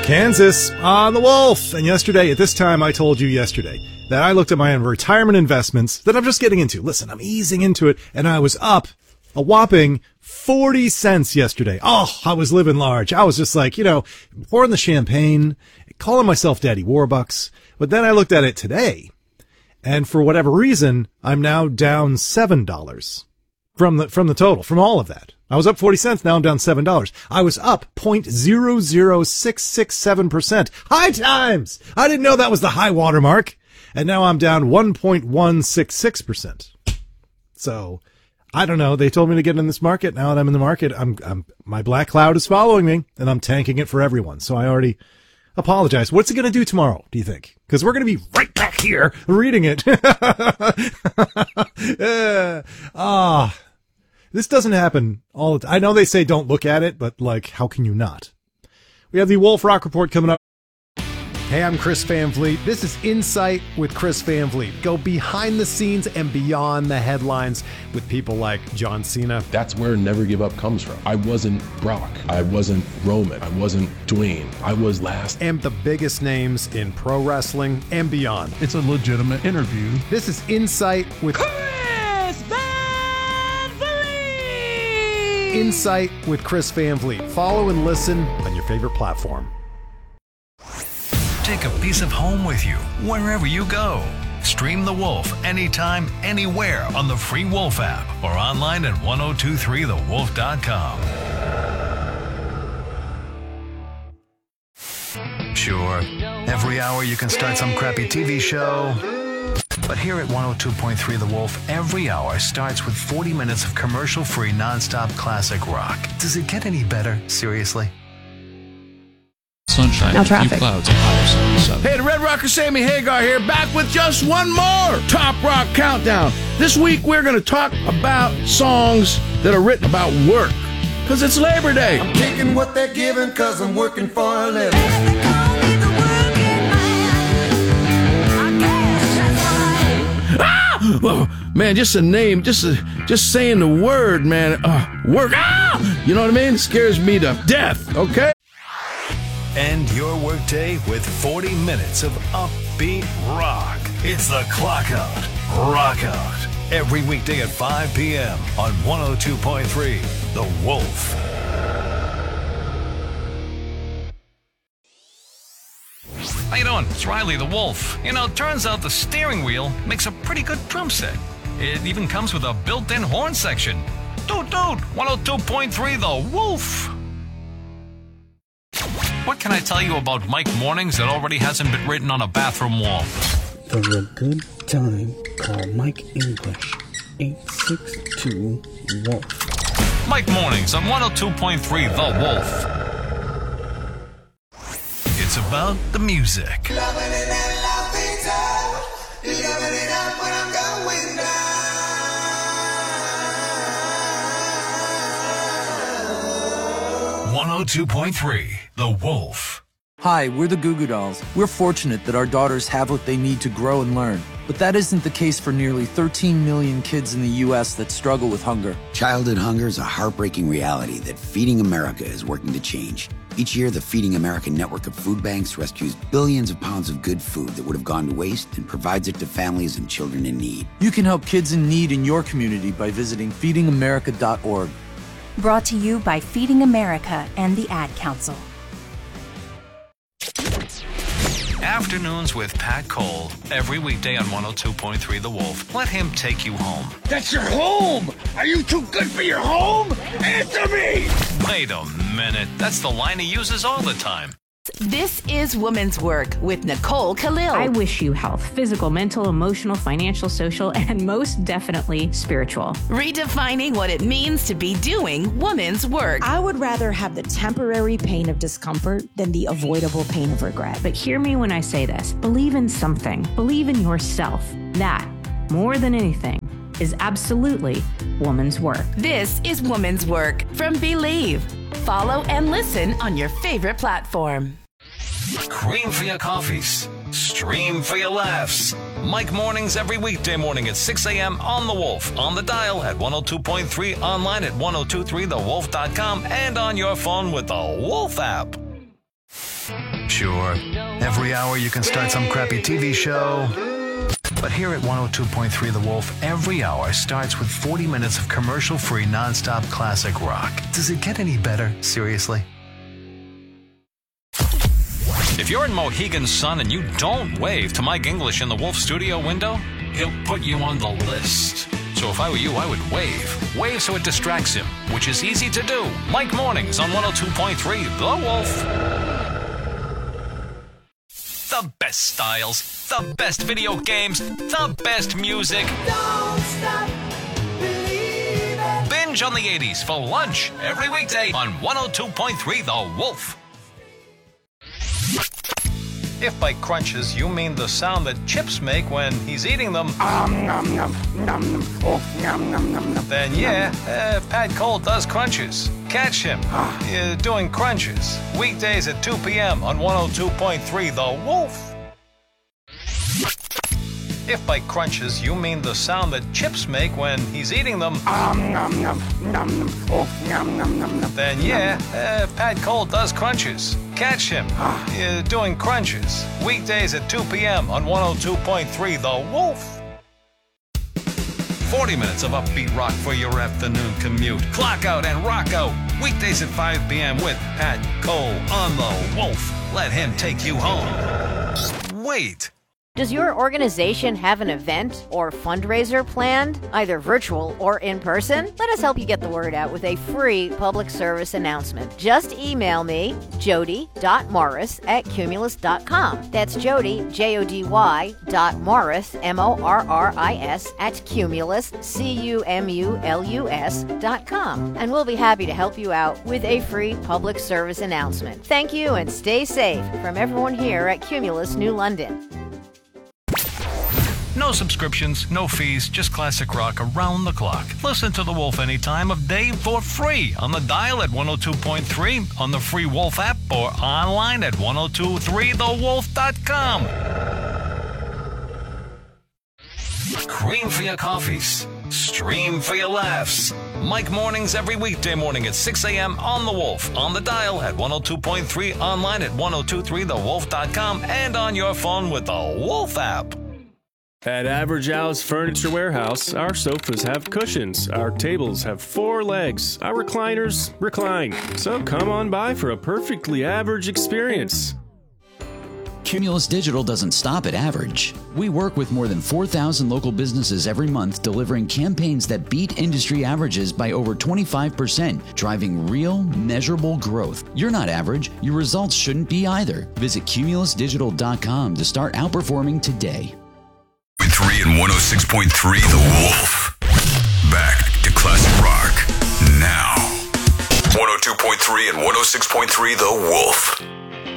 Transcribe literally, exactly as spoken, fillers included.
Kansas on the Wolf. And yesterday, at this time, I told you yesterday that I looked at my retirement investments that I'm just getting into. Listen, I'm easing into it, and I was up a whopping forty cents yesterday. Oh, I was living large. I was just like, you know, pouring the champagne, calling myself Daddy Warbucks. But then I looked at it today, and for whatever reason, I'm now down seven dollars from the, from the total, from all of that. I was up forty cents. Now I'm down seven dollars. I was up zero point zero zero six six seven percent. High times! I didn't know that was the high water mark. And now I'm down one point one six six percent. So, I don't know. They told me to get in this market. Now that I'm in the market, I'm, I'm, my black cloud is following me, and I'm tanking it for everyone. So I already apologize. What's it going to do tomorrow, do you think? Because we're going to be right back here reading it. Ah. uh, This doesn't happen all the time. I know they say don't look at it, but, like, how can you not? We have the Wolf Rock Report coming up. Hey, I'm Chris Van Vliet. This is Insight with Chris Van Vliet. Go behind the scenes and beyond the headlines with people like John Cena. That's where Never Give Up comes from. I wasn't Brock. I wasn't Roman. I wasn't Dwayne. I was last. And the biggest names in pro wrestling and beyond. It's a legitimate interview. This is Insight with Chris Van Vliet. Insight with Chris Van Vliet. Follow and listen on your favorite platform. Take a piece of home with you wherever you go. Stream The Wolf anytime, anywhere on the free Wolf app or online at ten twenty-three the wolf dot com. Sure, every hour you can start some crappy T V show. But here at one oh two point three The Wolf, every hour starts with forty minutes of commercial-free nonstop classic rock. Does it get any better? Seriously? Sunshine, no a few traffic. clouds, high of seven. Hey, the Red Rocker Sammy Hagar here, back with just one more Top Rock Countdown. This week we're going to talk about songs that are written about work, because it's Labor Day. I'm taking what they're giving because I'm working for a living. Ah! Well, man, just a name, just a, just saying the word, man, uh, work, ah! You know what I mean? It scares me to death, okay? End your workday with forty minutes of upbeat rock. It's the Clock Out, Rock Out. Every weekday at five p.m. on one oh two point three The Wolf. How you doing? It's Riley the Wolf. You know, it turns out the steering wheel makes a pretty good drum set. It even comes with a built-in horn section. Doot doot, one oh two point three The Wolf. What can I tell you about Mike Mornings that already hasn't been written on a bathroom wall? For a good time, call Mike English, eight six two Wolf. Mike Mornings on one oh two point three The Wolf. It's about the music. one oh two point three The Wolf. Hi, we're the Goo Goo Dolls. We're fortunate that our daughters have what they need to grow and learn. But that isn't the case for nearly thirteen million kids in the U S that struggle with hunger. Childhood hunger is a heartbreaking reality that Feeding America is working to change. Each year, the Feeding America network of food banks rescues billions of pounds of good food that would have gone to waste and provides it to families and children in need. You can help kids in need in your community by visiting feeding america dot org. Brought to you by Feeding America and the Ad Council. Afternoons with Pat Cole. Every weekday on one oh two point three The Wolf. Let him take you home. That's your home! Are you too good for your home? Answer me! Wait a minute. That's the line he uses all the time. This is Woman's Work with Nicole Khalil. I wish you health, physical, mental, emotional, financial, social, and most definitely spiritual. Redefining what it means to be doing woman's work. I would rather have the temporary pain of discomfort than the avoidable pain of regret. But hear me when I say this. Believe in something. Believe in yourself. That, more than anything, is absolutely woman's work. This is Woman's Work from Believe. Follow and listen on your favorite platform. Cream for your coffees. Stream for your laughs. Mike Mornings every weekday morning at six a.m. on The Wolf. On the dial at one oh two point three, online at ten twenty-three the wolf dot com, and on your phone with the Wolf app. Sure, every hour you can start some crappy T V show. But here at one oh two point three The Wolf, every hour starts with forty minutes of commercial-free nonstop classic rock. Does it get any better? Seriously? If you're in Mohegan Sun and you don't wave to Mike English in the Wolf studio window, he'll put you on the list. So if I were you, I would wave. Wave so it distracts him, which is easy to do. Mike Mornings on one oh two point three The Wolf. The best styles, the best video games, the best music. Don't stop believing. Binge on the eighties for lunch every weekday on one oh two point three The Wolf. If by crunches you mean the sound that chips make when he's eating them, Um, nom, nom, nom, nom. Oh, nom, nom, nom, nom. then yeah, uh, Pat Cole does crunches. Catch him uh, doing crunches weekdays at two p.m. on one oh two point three The Wolf. If by crunches you mean the sound that chips make when he's eating them, Um, nom, nom, nom, nom. Oh, nom, nom, nom, nom. then yeah, uh, Pat Cole does crunches. Catch him uh, doing crunches weekdays at two p.m. on one oh two point three The Wolf. forty minutes of upbeat rock for your afternoon commute. Clock out and rock out weekdays at five p.m. with Pat Cole on The Wolf. Let him take you home. Wait. Does your organization have an event or fundraiser planned, either virtual or in person? Let us help you get the word out with a free public service announcement. Just email me, jody dot morris at cumulus dot com. That's Jody, J O D Y, dot Morris, M O R R I S, at Cumulus, C U M U L U S, dot com. And we'll be happy to help you out with a free public service announcement. Thank you and stay safe from everyone here at Cumulus New London. No subscriptions, no fees, just classic rock around the clock. Listen to The Wolf any time of day for free on the dial at one oh two point three, on the free Wolf app, or online at one oh two three the wolf dot com. Cream for your coffees. Stream for your laughs. Mike Mornings every weekday morning at six a.m. on The Wolf, on the dial at one oh two point three, online at one oh two three the wolf dot com, and on your phone with the Wolf app. At Average Al's Furniture Warehouse, our sofas have cushions, our tables have four legs, our recliners recline. So come on by for a perfectly average experience. Cumulus Digital doesn't stop at average. We work with more than four thousand local businesses every month, delivering campaigns that beat industry averages by over twenty-five percent, driving real, measurable growth. You're not average. Your results shouldn't be either. Visit cumulus digital dot com to start outperforming today. three and one oh six point three The Wolf. Back to classic rock now. one oh two point three and one oh six point three The Wolf.